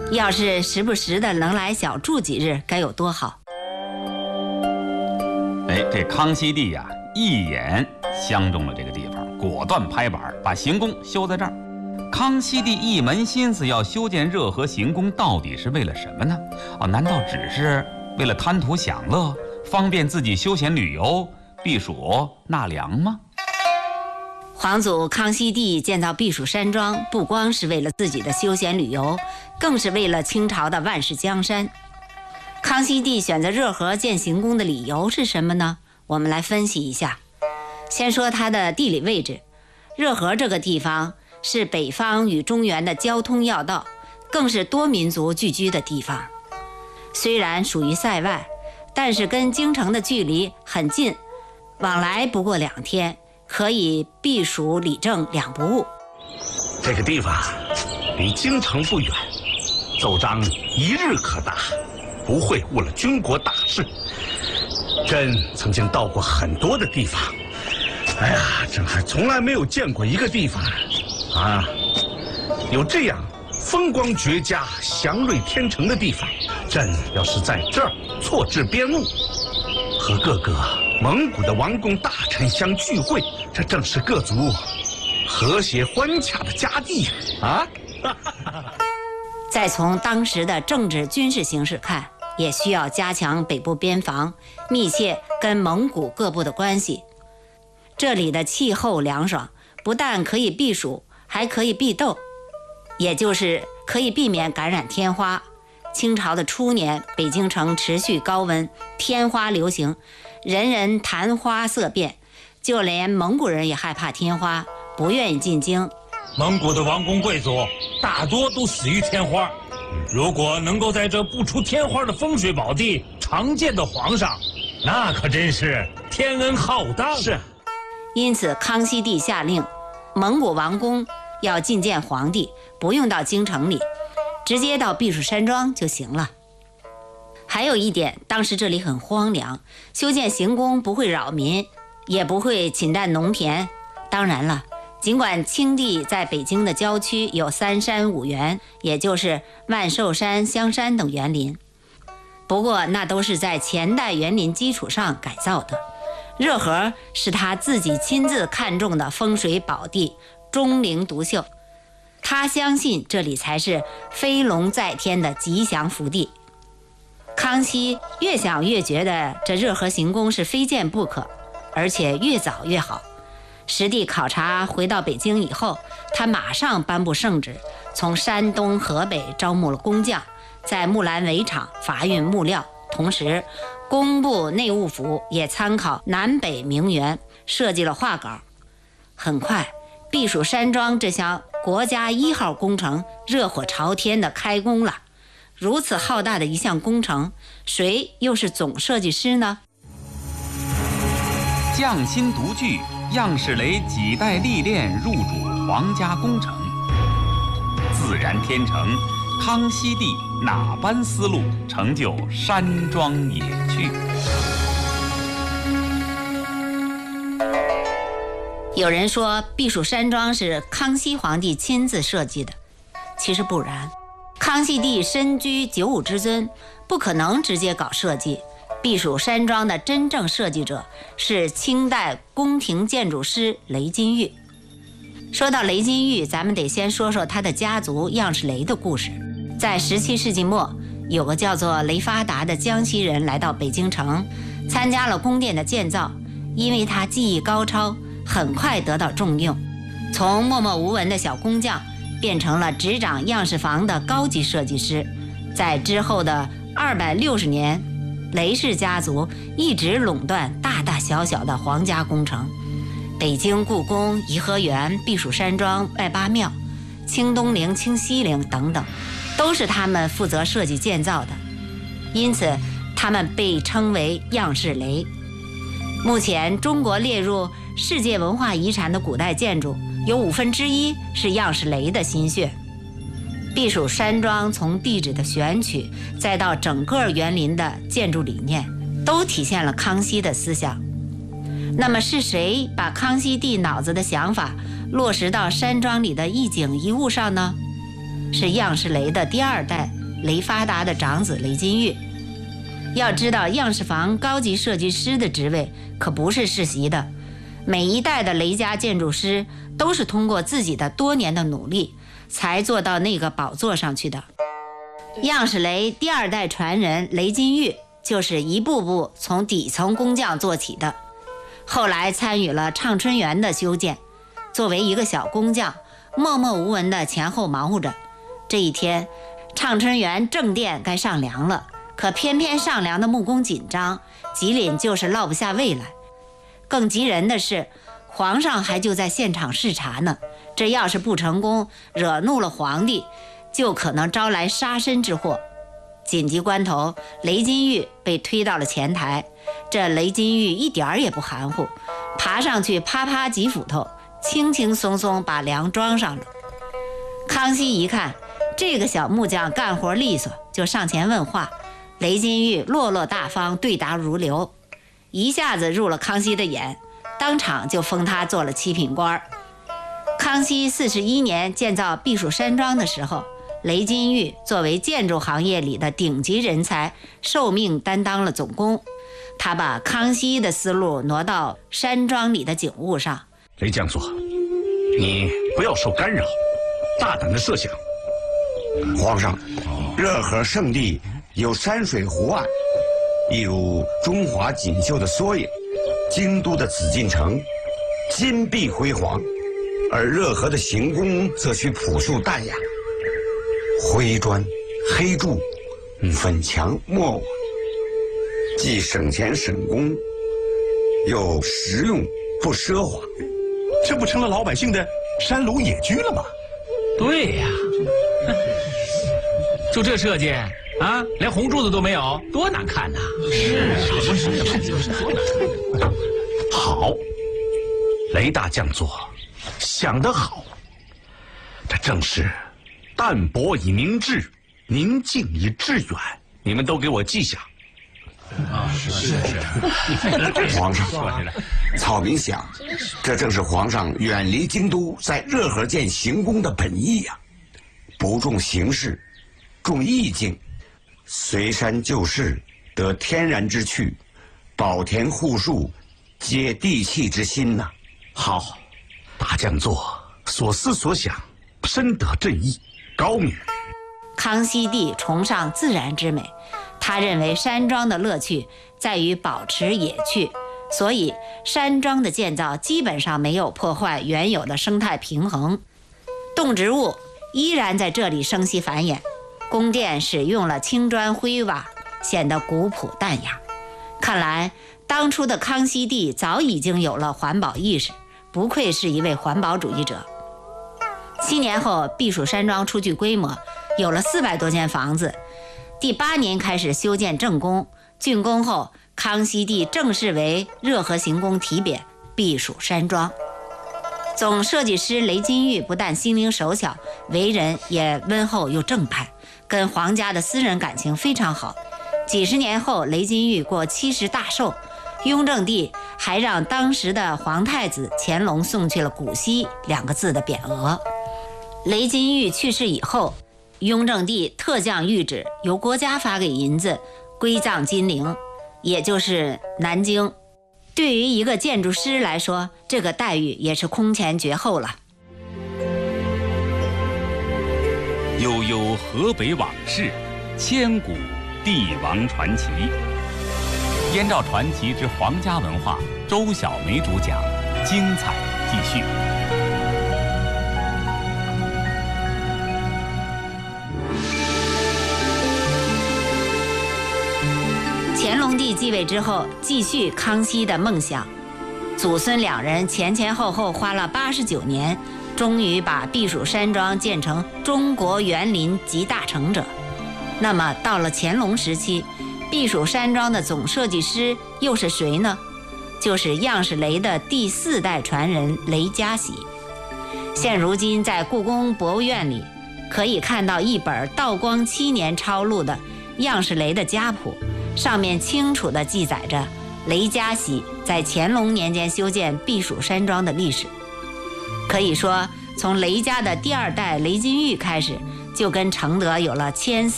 要是时不时的能来小住几日，该有多好。 这康熙帝呀，一眼相中了这个地方，果断拍板把行宫修在这儿。康熙帝一门心思要修建热河行宫，到底是为了什么呢？难道只是为了贪图享乐，方便自己休闲旅游、避暑纳凉吗？ 皇祖康熙帝建造避暑山庄，不光是为了自己的休闲旅游，更是为了清朝的万世江山。康熙帝选择热河建行宫的理由是什么呢？我们来分析一下。先说它的地理位置，热河这个地方是北方与中原的交通要道，更是多民族聚居的地方。虽然属于塞外，但是跟京城的距离很近，往来不过2天，可以避暑理政两不误。 这个地方离京城不远，奏章一日可达，不会误了军国大事。朕曾经到过很多的地方，哎呀，朕还从来没有见过一个地方有这样风光绝佳、祥瑞天成的地方。朕要是在这儿错置编务，和各个蒙古的王公大臣相聚会，这正是各族和谐欢洽的佳地再从当时的政治军事形势看，也需要加强北部边防，密切跟蒙古各部的关系。这里的气候凉爽，不但可以避暑，还可以避痘，也就是可以避免感染天花。清朝的初年，北京城持续高温，天花流行，人人谈花色变，就连蒙古人也害怕天花，不愿意进京。 蒙古的王公贵族大多都死于天花，如果能够在这不出天花的风水宝地常见的皇上，那可真是天恩浩荡。 是， 因此康熙帝下令，蒙古王公要觐见皇帝，不用到京城里，直接到避暑山庄就行了。还有一点，当时这里很荒凉，修建行宫不会扰民，也不会侵占农田。当然了，尽管清帝在北京的郊区有3山5园，也就是万寿山、香山等园林，不过那都是在前代园林基础上改造的。热河是他自己亲自看中的风水宝地，钟灵独秀，他相信这里才是飞龙在天的吉祥福地。康熙越想越觉得这热河行宫是非建不可，而且越早越好。实地考察回到北京以后，他马上颁布圣旨，从山东、河北招募了工匠，在木兰围场发运木料，同时工部内务府也参考南北名园设计了画稿。很快，避暑山庄这项国家1号工程热火朝天的开工了。如此浩大的一项工程，谁又是总设计师呢？ 匠心独具，样式雷几代历练入主皇家工程，自然天成。康熙帝哪般思路成就山庄野趣？ 有人说避暑山庄是康熙皇帝亲自设计的，其实不然。康熙帝身居95之尊，不可能直接搞设计。避暑山庄的真正设计者是清代宫廷建筑师雷金玉。说到雷金玉，咱们得先说说他的家族样式雷的故事。在17世纪末，有个叫做雷发达的江西人来到北京城，参加了宫殿的建造。因为他技艺高超，很快得到重用，从默默无闻的小工匠变成了执掌样式房的高级设计师。在之后的260年，雷氏家族一直垄断大大小小的皇家工程，北京故宫、颐和园、避暑山庄、外八庙、清东陵、清西陵等等，都是他们负责设计建造的，因此他们被称为样式雷。目前中国列入世界文化遗产的古代建筑有1/5是样式雷的心血。避暑山庄从地址的选取，再到整个园林的建筑理念，都体现了康熙的思想。那么是谁把康熙帝脑子的想法落实到山庄里的一景一物上呢？ 是样式雷的第二代雷发达的长子雷金玉。要知道，样式房高级设计师的职位可不是世袭的，每一代的雷家建筑师都是通过自己的多年的努力才做到那个宝座上去的。样式雷第二代传人雷金玉就是一步步从底层工匠做起的，后来参与了畅春园的修建，作为一个小工匠，默默无闻的前后忙活着。这一天，畅春园正殿该上梁了，可偏偏上梁的木工紧张，吉林就是落不下位来。更急人的是，皇上还就在现场视察呢，这要是不成功，惹怒了皇帝，就可能招来杀身之祸。紧急关头，雷金玉被推到了前台，这雷金玉一点儿也不含糊，爬上去啪啪几斧头，轻轻松松把梁装上了。康熙一看这个小木匠干活利索，就上前问话，雷金玉落落大方，对答如流，一下子入了康熙的眼，当场就封他做了7品官。康熙41年建造避暑山庄的时候，雷金玉作为建筑行业里的顶级人才，受命担当了总工。他把康熙的思路挪到山庄里的景物上。 雷将座，你不要受干扰，大胆的设想。 皇上，热河圣地有山水湖岸，一如中华锦绣的缩影；京都的紫禁城，金碧辉煌，而热河的行宫则需朴素淡雅。灰砖、黑柱、粉墙、墨瓦，既省钱省工，又实用不奢华， 这不成了老百姓的山庐野居了吗？ 对呀，就这设计啊，连红柱子都没有，多难看呐！ 是好，雷大将座，想得好，这正是淡泊以明志，宁静以致远。你们都给我记下。 皇上，草民想，这正是皇上远离京都，在热河建行宫的本意呀。不重形式，重意境，随山就势，得天然之趣，保田护树，接地气之心呐。 好，大将座所思所想，深得朕意，高明。 康熙帝崇尚自然之美，他认为山庄的乐趣在于保持野趣，所以山庄的建造基本上没有破坏原有的生态平衡，动植物依然在这里生息繁衍。宫殿使用了青砖灰瓦，显得古朴淡雅。看来当初的康熙帝早已经有了环保意识，不愧是一位环保主义者。7年后，避暑山庄初具规模，有了400多间房子。第8年开始修建正宫，竣工后，康熙帝正式为热河行宫题匾避暑山庄。总设计师雷金玉不但心灵手巧，为人也温厚又正派，跟皇家的私人感情非常好。几十年后，雷金玉过70大寿，雍正帝还让当时的皇太子乾隆送去了古稀2个字的匾额。雷金玉去世以后，雍正帝特降谕旨，由国家发给银子，归葬金陵，也就是南京。对于一个建筑师来说，这个待遇也是空前绝后了。 悠悠河北往事，千古帝王传奇。燕赵传奇之皇家文化，周小梅主讲，精彩继续。 乾隆帝继位之后，继续康熙的梦想，祖孙2人前后后花了89年，终于把避暑山庄建成中国园林集大成者。那么到了乾隆时期，避暑山庄的总设计师又是谁呢？就是样式雷的第4代传人雷嘉禧。现如今在故宫博物院里可以看到一本道光7年抄录的样式雷的家谱，上面清楚地记载着雷嘉禧在乾隆年间修建避暑山庄的历史。可以说，从雷家的第2代雷金玉开始， 就跟承德有了千丝